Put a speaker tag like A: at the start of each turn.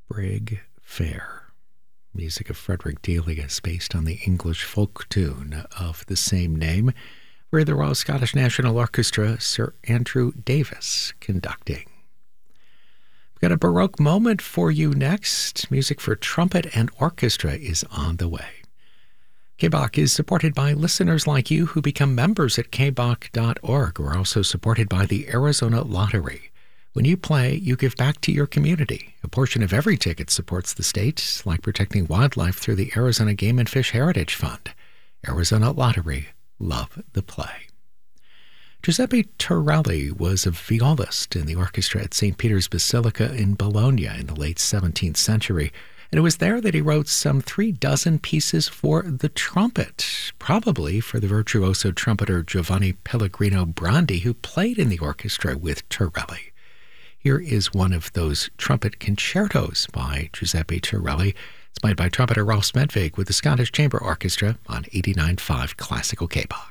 A: Brig Fair. Music of Frederick Delius, based on the English folk tune of the same name, where the Royal Scottish National Orchestra, Sir Andrew Davis, conducting. We've got a Baroque moment for you next. Music for trumpet and orchestra is on the way. KBOC is supported by listeners like you who become members at kbok.org. We're also supported by the Arizona Lottery. When you play, you give back to your community. A portion of every ticket supports the state, like protecting wildlife through the Arizona Game and Fish Heritage Fund. Arizona Lottery, love the play. Giuseppe Torelli was a violist in the orchestra at St. Peter's Basilica in Bologna in the late 17th century, and it was there that he wrote some 36 pieces for the trumpet, probably for the virtuoso trumpeter Giovanni Pellegrino Brandi, who played in the orchestra with Torelli. Here is one of those trumpet concertos by Giuseppe Torelli. It's played by trumpeter Ralph Smedvig with the Scottish Chamber Orchestra on 89.5 Classical KBOC.